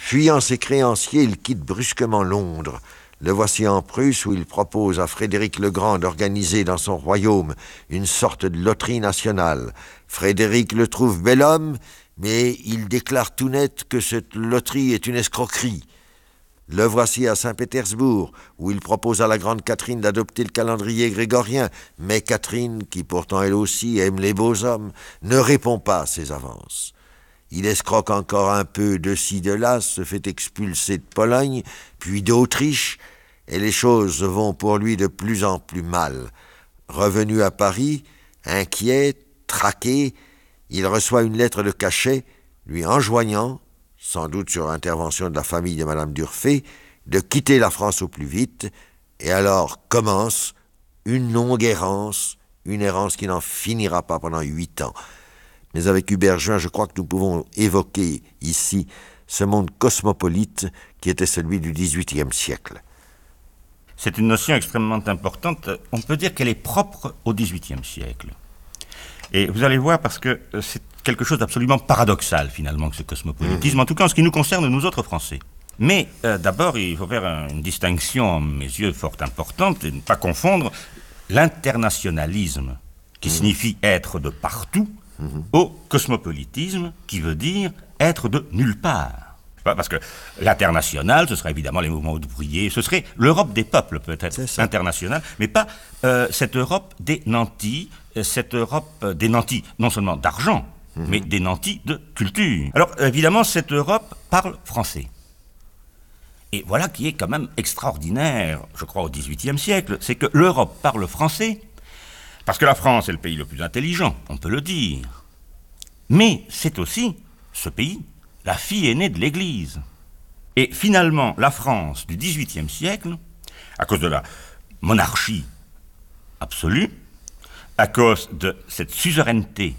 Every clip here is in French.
Fuyant ses créanciers, il quitte brusquement Londres. Le voici en Prusse où il propose à Frédéric le Grand d'organiser dans son royaume une sorte de loterie nationale. Frédéric le trouve bel homme, mais il déclare tout net que cette loterie est une escroquerie. Le voici à Saint-Pétersbourg, où il propose à la grande Catherine d'adopter le calendrier grégorien, mais Catherine, qui pourtant elle aussi aime les beaux hommes, ne répond pas à ses avances. Il escroque encore un peu de ci, de là, se fait expulser de Pologne, puis d'Autriche, et les choses vont pour lui de plus en plus mal. Revenu à Paris, inquiet, traqué, il reçoit une lettre de cachet lui enjoignant, sans doute sur intervention de la famille de Madame d'Urfé, de quitter la France au plus vite, et alors commence une longue errance, une errance qui n'en finira pas pendant 8 ans. Mais avec Hubert Join, je crois que nous pouvons évoquer ici ce monde cosmopolite qui était celui du XVIIIe siècle. C'est une notion extrêmement importante. On peut dire qu'elle est propre au XVIIIe siècle. Et vous allez voir, parce que c'est quelque chose d'absolument paradoxal, finalement, que ce cosmopolitisme, en tout cas en ce qui nous concerne, nous autres Français. Mais d'abord, il faut faire une distinction, à mes yeux, fort importante, et ne pas confondre l'internationalisme, qui signifie être de partout, au cosmopolitisme, qui veut dire être de nulle part. Parce que l'international, ce serait évidemment les mouvements ouvriers, ce serait l'Europe des peuples, peut-être, internationale, mais pas cette Europe des nantis, cette Europe des nantis, non seulement d'argent, mais des nantis de culture. Alors, évidemment, cette Europe parle français. Et voilà qui est quand même extraordinaire, je crois, au XVIIIe siècle, c'est que l'Europe parle français, parce que la France est le pays le plus intelligent, on peut le dire. Mais c'est aussi, ce pays, la fille aînée de l'Église. Et finalement, la France du XVIIIe siècle, à cause de la monarchie absolue, à cause de cette suzeraineté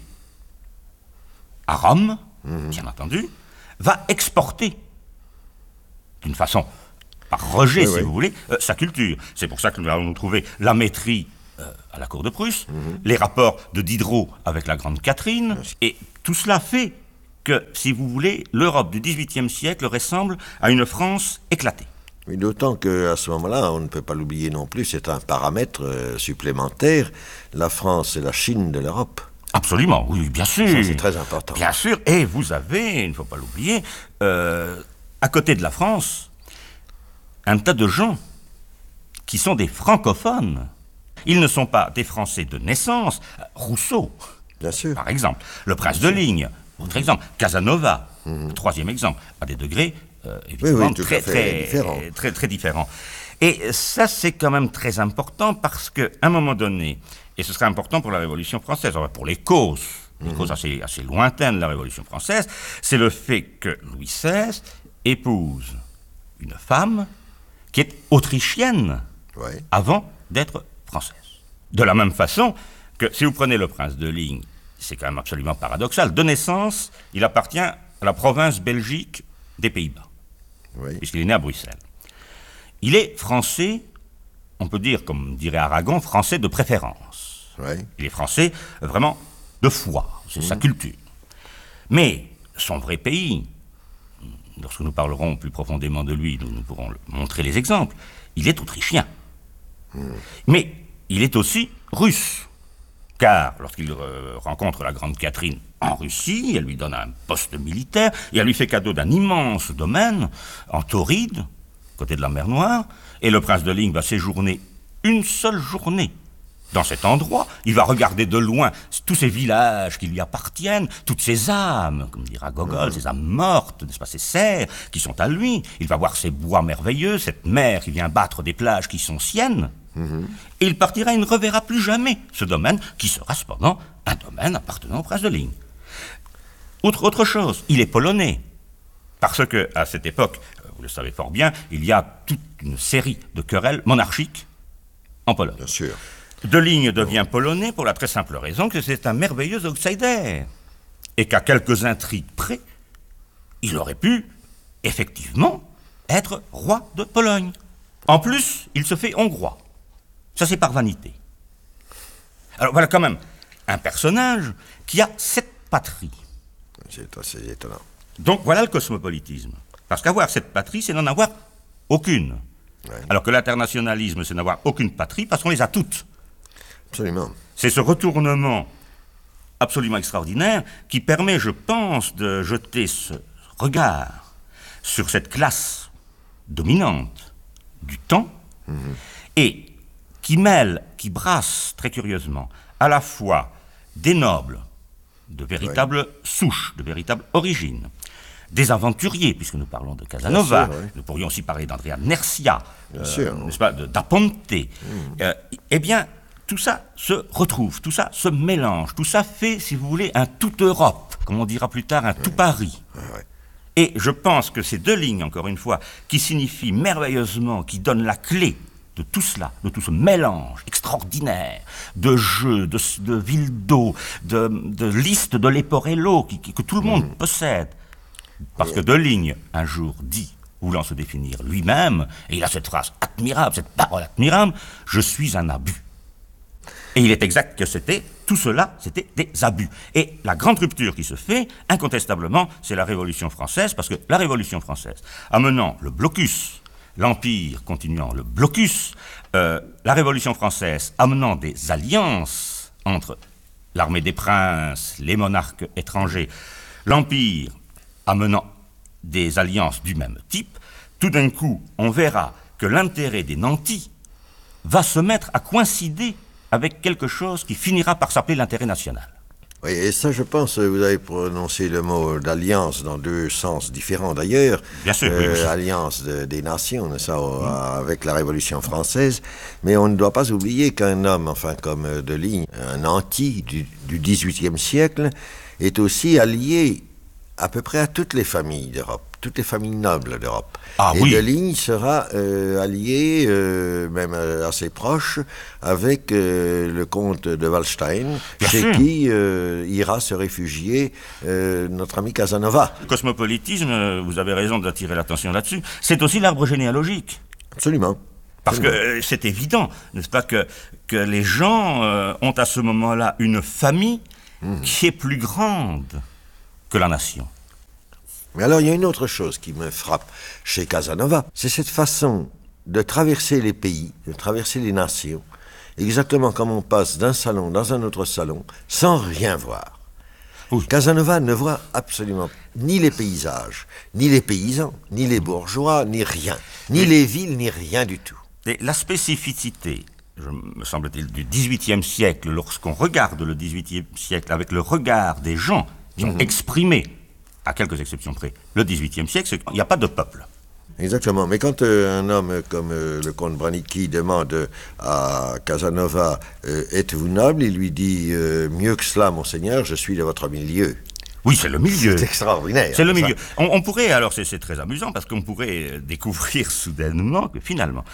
à Rome, bien entendu, va exporter, d'une façon, par rejet, si vous voulez, sa culture. C'est pour ça que nous allons trouver la maîtrise à la cour de Prusse, les rapports de Diderot avec la grande Catherine, et tout cela fait que, si vous voulez, l'Europe du XVIIIe siècle ressemble à une France éclatée. Oui, d'autant qu'à ce moment-là, on ne peut pas l'oublier non plus, c'est un paramètre supplémentaire, la France et la Chine de l'Europe. Absolument, oui, bien sûr. Ça, c'est très important. Bien sûr, et vous avez, il ne faut pas l'oublier, à côté de la France, un tas de gens qui sont des francophones. Ils ne sont pas des Français de naissance. Rousseau, bien sûr, par exemple, le prince de Ligne, autre exemple, Casanova, troisième exemple, à des degrés évidemment très différents. Et ça, c'est quand même très important parce qu'à un moment donné, et ce serait important pour la Révolution française, pour les causes assez lointaines de la Révolution française, c'est le fait que Louis XVI épouse une femme qui est autrichienne avant d'être française. De la même façon que si vous prenez le prince de Ligne, c'est quand même absolument paradoxal, de naissance, il appartient à la province belgique des Pays-Bas, puisqu'il est né à Bruxelles. Il est français, on peut dire, comme dirait Aragon, français de préférence. Il est français vraiment de foi, c'est sa culture. Mais son vrai pays, lorsque nous parlerons plus profondément de lui, nous pourrons montrer les exemples, il est autrichien. Mais il est aussi russe, car lorsqu'il rencontre la grande Catherine en Russie, elle lui donne un poste militaire, et elle lui fait cadeau d'un immense domaine en Tauride, côté de la mer Noire, et le prince de Ligne va séjourner une seule journée dans cet endroit. Il va regarder de loin tous ces villages qui lui appartiennent, toutes ces âmes, comme dira Gogol, ces âmes mortes, n'est-ce pas, ces serres qui sont à lui. Il va voir ces bois merveilleux, cette mer qui vient battre des plages qui sont siennes. Et il partira, il ne reverra plus jamais ce domaine, qui sera cependant un domaine appartenant au prince de Ligne. Autre chose, il est polonais, parce que à cette époque, vous le savez fort bien, il y a toute une série de querelles monarchiques en Pologne. Bien sûr. De Ligne devient polonais pour la très simple raison que c'est un merveilleux outsider, et qu'à quelques intrigues près, il aurait pu, effectivement, être roi de Pologne. En plus, il se fait hongrois. Ça, c'est par vanité. Alors voilà quand même un personnage qui a 7 patries. C'est assez étonnant. Donc voilà le cosmopolitisme. Parce qu'avoir cette patrie, c'est n'en avoir aucune. Ouais. Alors que l'internationalisme, c'est n'avoir aucune patrie, parce qu'on les a toutes. Absolument. C'est ce retournement absolument extraordinaire qui permet, je pense, de jeter ce regard sur cette classe dominante du temps et qui mêle, qui brasse très curieusement à la fois des nobles, de véritables souches, de véritables origines, des aventuriers, puisque nous parlons de Casanova, sûr, nous pourrions aussi parler d'Andrea Nercia, n'est-ce pas, d'Aponte. Eh bien, tout ça se retrouve, tout ça se mélange, tout ça fait, si vous voulez, un toute Europe, comme on dira plus tard, un tout Paris. Et je pense que ces deux lignes, encore une fois, qui signifient merveilleusement, qui donnent la clé de tout cela, de tout ce mélange extraordinaire de jeux, de villes d'eau, de listes de Leporello que tout le monde possède. Parce que Deligne, un jour, dit, voulant se définir lui-même, et il a cette phrase admirable, cette parole admirable, « Je suis un abus ». Et il est exact que tout cela, c'était des abus. Et la grande rupture qui se fait, incontestablement, c'est la Révolution française, parce que la Révolution française, amenant le blocus, l'Empire continuant le blocus, la Révolution française amenant des alliances entre l'armée des princes, les monarques étrangers, l'Empire amenant des alliances du même type, tout d'un coup, on verra que l'intérêt des nantis va se mettre à coïncider avec quelque chose qui finira par s'appeler l'intérêt national. Oui, et ça, je pense, vous avez prononcé le mot d'alliance dans deux sens différents d'ailleurs. Bien sûr, oui. Alliance des nations, ça, avec la Révolution française. Mais on ne doit pas oublier qu'un homme, enfin comme Deligne, un nanti du XVIIIe siècle, est aussi allié à peu près à toutes les familles d'Europe, toutes les familles nobles d'Europe. Ah, et oui. Deligne sera allié, même assez proche, avec le comte de Waldstein, qui ira se réfugier notre ami Casanova. Le cosmopolitisme, vous avez raison d'attirer l'attention là-dessus, c'est aussi l'arbre généalogique. Absolument. Parce que c'est évident, n'est-ce pas, que les gens ont à ce moment-là une famille qui est plus grande que la nation. Mais alors, il y a une autre chose qui me frappe chez Casanova, c'est cette façon de traverser les pays, de traverser les nations, exactement comme on passe d'un salon dans un autre salon, sans rien voir. Oui. Casanova ne voit absolument ni les paysages, ni les paysans, ni les bourgeois, ni rien, ni les villes, ni rien du tout. Et la spécificité, me semble-t-il, du XVIIIe siècle, lorsqu'on regarde le XVIIIe siècle avec le regard des gens qui ont exprimé, à quelques exceptions près, le XVIIIe siècle, c'est qu'il n'y a pas de peuple. Exactement, mais quand un homme comme le comte Branicki demande à Casanova « Êtes-vous noble ?» il lui dit « Mieux que cela, monseigneur, je suis de votre milieu. » Oui, c'est le milieu. C'est extraordinaire. C'est le milieu. On pourrait, alors c'est très amusant, parce qu'on pourrait découvrir soudainement que finalement,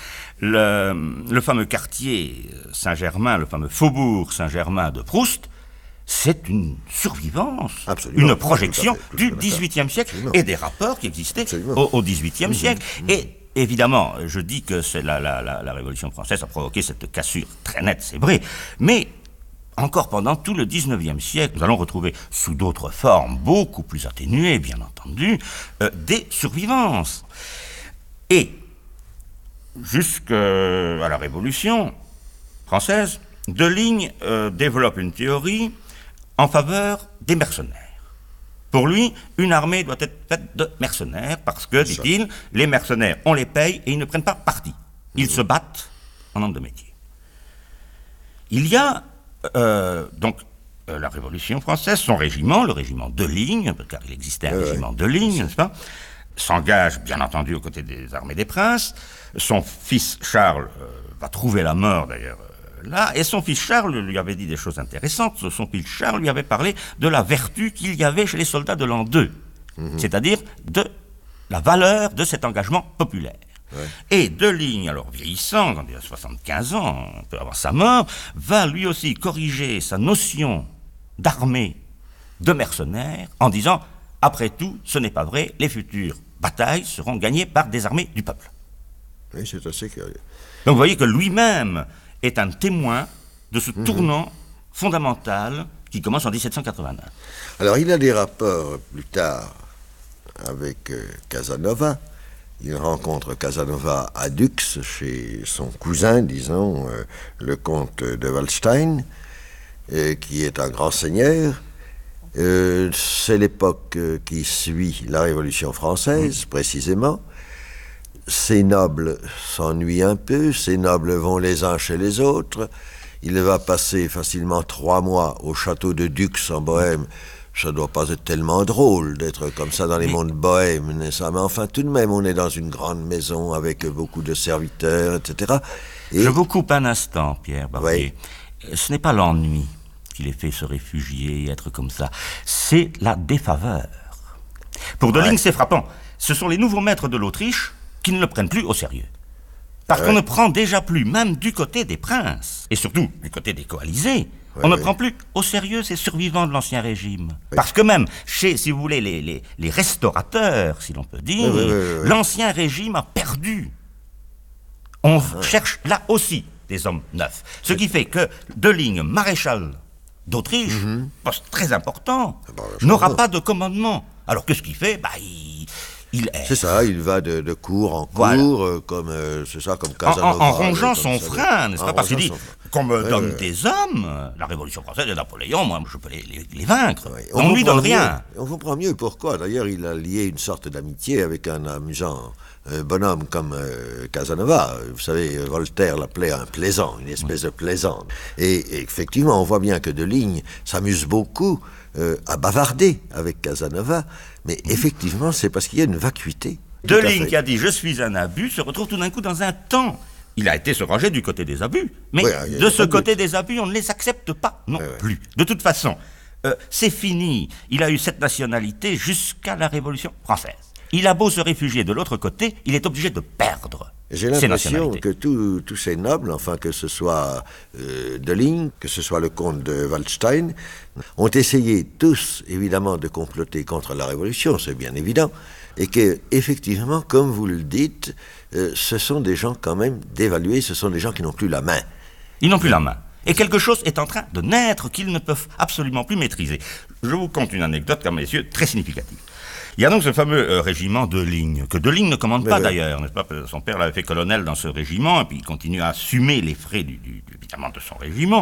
le fameux quartier Saint-Germain, le fameux faubourg Saint-Germain de Proust, c'est une survivance, une projection du XVIIIe siècle et des rapports qui existaient au XVIIIe siècle. Et évidemment, je dis que c'est la Révolution française a provoqué cette cassure très nette, c'est vrai, mais encore pendant tout le XIXe siècle, nous allons retrouver sous d'autres formes, beaucoup plus atténuées, bien entendu, des survivances. Et jusqu'à la Révolution française, Deligne développe une théorie en faveur des mercenaires. Pour lui, une armée doit être faite de mercenaires parce que, dit-il, les mercenaires, on les paye et ils ne prennent pas parti. Ils se battent en homme de métier. Il y a donc la Révolution française, son régiment, le régiment Deligne, car il existait un régiment Deligne, n'est-ce pas, s'engage bien entendu aux côtés des armées des princes. Son fils Charles va trouver la mort d'ailleurs là, et son fils Charles lui avait dit des choses intéressantes. Son fils Charles lui avait parlé de la vertu qu'il y avait chez les soldats de l'an 2, c'est-à-dire de la valeur de cet engagement populaire. Et Deligne, alors vieillissant, quand il a 75 ans, un peu avant sa mort, va lui aussi corriger sa notion d'armée de mercenaires en disant, après tout, ce n'est pas vrai, les futures batailles seront gagnées par des armées du peuple. Oui, c'est assez curieux. Donc vous voyez que lui-même est un témoin de ce tournant fondamental qui commence en 1789. Alors il a des rapports plus tard avec Casanova. Il rencontre Casanova à Dux, chez son cousin, disons, le comte de Waldstein, qui est un grand seigneur. C'est l'époque qui suit la Révolution française, précisément. Ces nobles s'ennuient un peu, ces nobles vont les uns chez les autres. Il va passer facilement 3 mois au château de Dux en Bohême. Ça doit pas être tellement drôle d'être comme ça dans les mondes bohèmes, n'est-ce pas? Mais enfin, tout de même, on est dans une grande maison avec beaucoup de serviteurs, etc. Et... Je vous coupe un instant, Pierre Barbier. Oui. Ce n'est pas l'ennui qui les fait se réfugier et être comme ça. C'est la défaveur. Pour Dölling, c'est frappant. Ce sont les nouveaux maîtres de l'Autriche qui ne le prennent plus au sérieux. Parce qu'on ne prend déjà plus, même du côté des princes, et surtout du côté des coalisés, on ne prend plus au sérieux ces survivants de l'Ancien Régime. Parce que même chez, si vous voulez, les restaurateurs, si l'on peut dire, l'Ancien Régime a perdu. On cherche là aussi des hommes neufs. Ce qui fait que Dölling, maréchal d'Autriche, poste très important, n'aura pas de commandement. Alors qu'est-ce qu'il fait? C'est ça, il va de cours en cours, comme c'est ça, comme Casanova. En rongeant son frein, n'est-ce pas? Parce qu'il dit qu'on me donne des hommes, la Révolution française et Napoléon, moi je peux les vaincre. On ne lui donne rien. On comprend mieux pourquoi. D'ailleurs, il a lié une sorte d'amitié avec un amusant bonhomme comme Casanova. Vous savez, Voltaire l'appelait un plaisant, une espèce de plaisant. Et effectivement, on voit bien que Dölling s'amuse beaucoup à bavarder avec Casanova, mais effectivement, c'est parce qu'il y a une vacuité. Dölling, qui a dit « je suis un abus », se retrouve tout d'un coup dans un temps. Il a été se ranger du côté des abus, mais de ce côté des abus, on ne les accepte pas non plus. De toute façon, c'est fini. Il a eu cette nationalité jusqu'à la Révolution française. Il a beau se réfugier de l'autre côté, il est obligé de perdre. J'ai l'impression que tous ces nobles, enfin que ce soit Dölling, que ce soit le comte de Waldstein, ont essayé tous, évidemment, de comploter contre la Révolution, c'est bien évident, et que, effectivement, comme vous le dites, ce sont des gens quand même dévalués, ce sont des gens qui n'ont plus la main. Ils n'ont plus la main. Et quelque chose est en train de naître qu'ils ne peuvent absolument plus maîtriser. Je vous conte une anecdote, comme messieurs, très significative. Il y a donc ce fameux régiment Dölling, que Dölling ne commande pas d'ailleurs, n'est-ce pas? Son père l'avait fait colonel dans ce régiment, et puis il continue à assumer les frais évidemment de son régiment.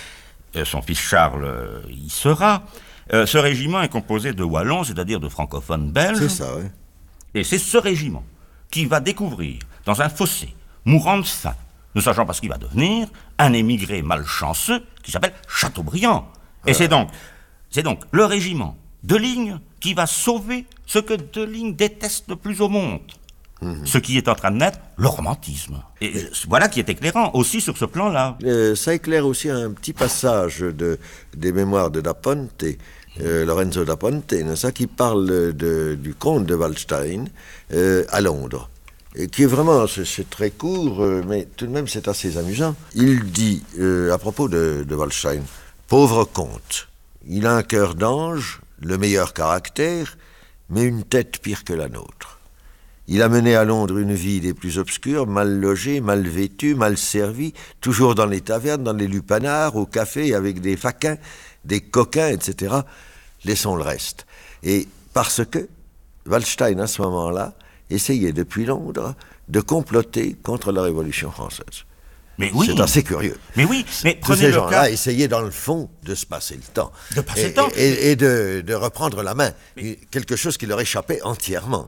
Son fils Charles y sera. Ce régiment est composé de Wallons, c'est-à-dire de francophones belges. C'est ça, oui. Et c'est ce régiment qui va découvrir, dans un fossé, mourant de faim, ne sachant pas ce qu'il va devenir, un émigré malchanceux qui s'appelle Chateaubriand. Et c'est donc le régiment Dölling qui va sauver ce que Dölling déteste le plus au monde. Ce qui est en train de naître, le romantisme. Et voilà qui est éclairant aussi sur ce plan-là. Ça éclaire aussi un petit passage des mémoires de Da Ponte, Lorenzo da Ponte, qui parle du comte de Waldstein à Londres. Et qui est vraiment, c'est très court, mais tout de même c'est assez amusant. Il dit, à propos de Waldstein, « Pauvre comte, il a un cœur d'ange, le meilleur caractère, mais une tête pire que la nôtre. Il a mené à Londres une vie des plus obscures, mal logé, mal vêtu, mal servi, toujours dans les tavernes, dans les lupanards, au café, avec des faquins, des coquins, etc. Laissons le reste. » Et parce que Waldstein, à ce moment-là, essayait depuis Londres de comploter contre la Révolution française. Mais oui. C'est assez curieux. Mais oui, mais tous ces gens-là essayaient dans le fond de se passer le temps. De passer le temps. Et de reprendre la main. Quelque chose qui leur échappait entièrement.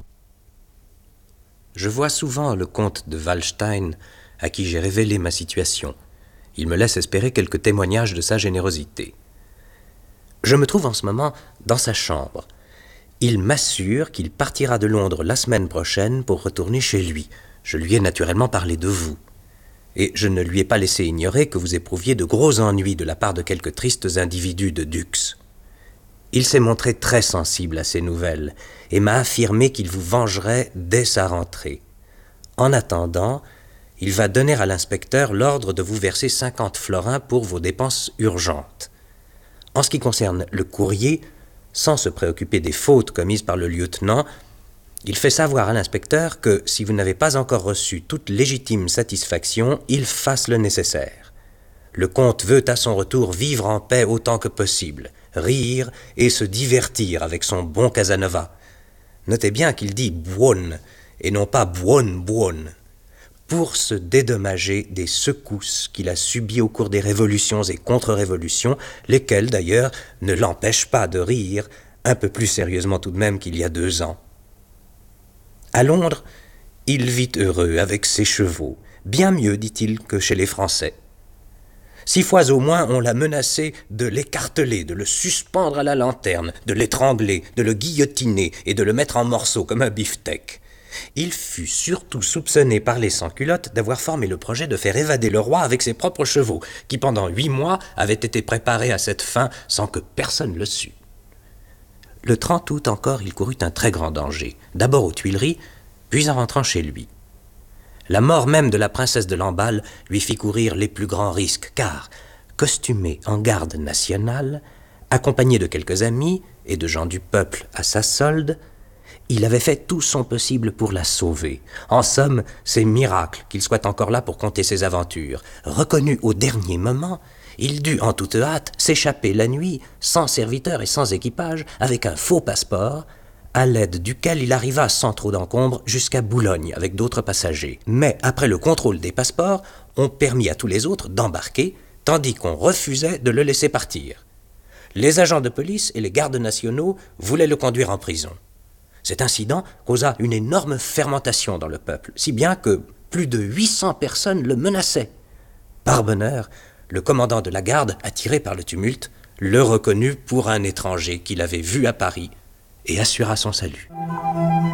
Je vois souvent le comte de Waldstein, à qui j'ai révélé ma situation. Il me laisse espérer quelques témoignages de sa générosité. Je me trouve en ce moment dans sa chambre. Il m'assure qu'il partira de Londres la semaine prochaine pour retourner chez lui. Je lui ai naturellement parlé de vous. Et je ne lui ai pas laissé ignorer que vous éprouviez de gros ennuis de la part de quelques tristes individus de Dux. Il s'est montré très sensible à ces nouvelles et m'a affirmé qu'il vous vengerait dès sa rentrée. En attendant, il va donner à l'inspecteur l'ordre de vous verser 50 florins pour vos dépenses urgentes. En ce qui concerne le courrier, sans se préoccuper des fautes commises par le lieutenant, il fait savoir à l'inspecteur que, si vous n'avez pas encore reçu toute légitime satisfaction, il fasse le nécessaire. Le comte veut à son retour vivre en paix autant que possible, rire et se divertir avec son bon Casanova. Notez bien qu'il dit buon et non pas buon, pour se dédommager des secousses qu'il a subies au cours des révolutions et contre-révolutions, lesquelles d'ailleurs ne l'empêchent pas de rire, un peu plus sérieusement tout de même qu'il y a 2 ans. À Londres, il vit heureux avec ses chevaux, bien mieux, dit-il, que chez les Français. 6 fois au moins on l'a menacé de l'écarteler, de le suspendre à la lanterne, de l'étrangler, de le guillotiner et de le mettre en morceaux comme un beefsteak. Il fut surtout soupçonné par les sans-culottes d'avoir formé le projet de faire évader le roi avec ses propres chevaux, qui pendant 8 mois avaient été préparés à cette fin sans que personne le sût. Le 30 août encore, il courut un très grand danger, d'abord aux Tuileries, puis en rentrant chez lui. La mort même de la princesse de Lamballe lui fit courir les plus grands risques, car, costumé en garde nationale, accompagné de quelques amis et de gens du peuple à sa solde, il avait fait tout son possible pour la sauver. En somme, c'est miracle qu'il soit encore là pour conter ses aventures. Reconnu au dernier moment, il dut en toute hâte s'échapper la nuit, sans serviteur et sans équipage, avec un faux passeport, à l'aide duquel il arriva sans trop d'encombre jusqu'à Boulogne avec d'autres passagers. Mais après le contrôle des passeports, on permit à tous les autres d'embarquer, tandis qu'on refusait de le laisser partir. Les agents de police et les gardes nationaux voulaient le conduire en prison. Cet incident causa une énorme fermentation dans le peuple, si bien que plus de 800 personnes le menaçaient. Par bonheur, le commandant de la garde, attiré par le tumulte, le reconnut pour un étranger qu'il avait vu à Paris et assura son salut.